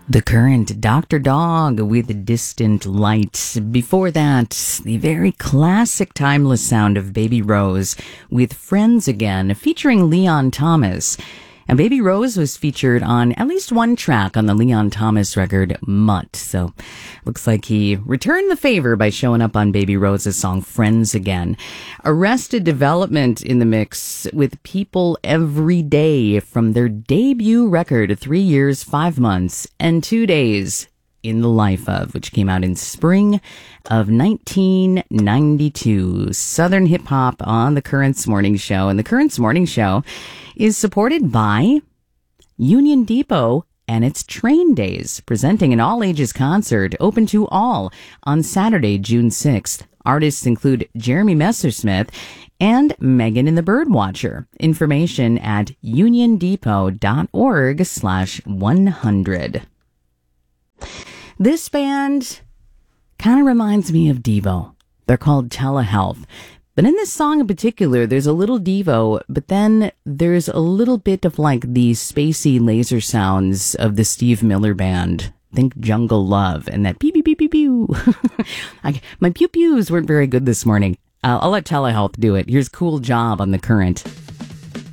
The Current, Dr. Dog with Distant Light. Before that, the very classic timeless sound of Baby Rose with Friends Again, featuring Leon Thomas. And Baby Rose was featured on at least one track on the Leon Thomas record, Mutt. So, looks like he returned the favor by showing up on Baby Rose's song, Friends Again. Arrested Development in the mix with People Every Day from their debut record, 3 years, 5 months, and 2 days in the life of, which came out in spring of 1992. Southern hip hop on the Currents Morning Show. And the Currents Morning Show is supported by Union Depot and its Train Days, presenting an all-ages concert open to all on Saturday, June 6th. Artists include Jeremy Messersmith and Megan and the Birdwatcher. Information at uniondepot.org/100. This band kind of reminds me of Devo. They're called Telehealth. But in this song in particular, there's a little Devo, but then there's a little bit of like the spacey laser sounds of the Steve Miller Band. Think Jungle Love and that pew pew pew pew pew. My pew pews weren't very good this morning. I'll let Telehealth do it. Here's Cool Job on the Current.